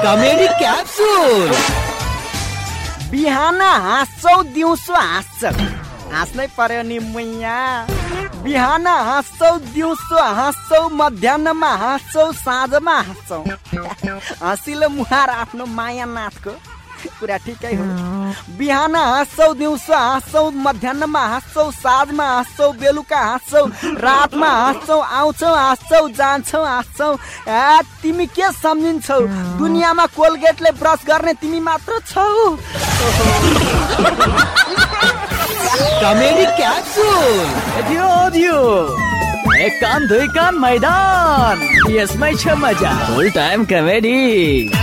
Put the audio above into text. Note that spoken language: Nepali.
Comedy capsule. बिहान हाँस्छौ दिउँसो हाँस्छौ, हाँस्नै पर्यो नि मैया। बिहान हाँस्छौ दिउँसो हाँस्छौ, मध्याहमा हाँस्छौ, साँझमा हाँस्छौ। हँसिलो मुहार आफ्नो मायानाथको कुरा ठिकै हो। बिहान हाँस्छौ दिउँसो हाँस्छौ, मध्याहमा हाँस्छौ, साँझमा हाँस्छौ, बेलुका हाँस्छौ, रातमा हाँस्छौ, आउँछौ हाँस्छौ, जान्छौ हाँस्छौ। तिमी के सम्झिन्छौ? दुनियाँमा कोलगेटले ब्रस गर्ने तिमी मात्र छौ। Comedy capsule. दियो एक कान दुई कान मैदान, यसमै छ मजा। फुल टाइम कमेडी।